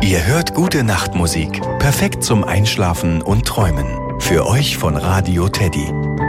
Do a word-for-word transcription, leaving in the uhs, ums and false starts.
Ihr hört gute Nachtmusik, perfekt zum Einschlafen und Träumen. Für euch von Radio Teddy.